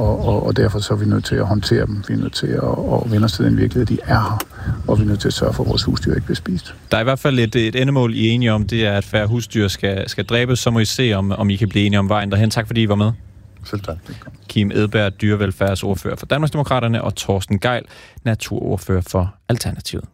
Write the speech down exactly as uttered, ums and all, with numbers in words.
og, og, og derfor så er vi nødt til at håndtere dem. Vi er nødt til at, at vende os til den virkelighed, de er her, og vi er nødt til at sørge for, at vores husdyr ikke bliver spist. Der er i hvert fald et, et endemål, I er enige om, det er, at færre husdyr skal, skal dræbes. Så må I se, om, om I kan blive enige om vejen derhen. Tak fordi I var med. Selv tak. Kim Edberg, dyrevelfærdsordfører for Danmarksdemokraterne, og Torsten Gejl, naturordfører for Alternativet.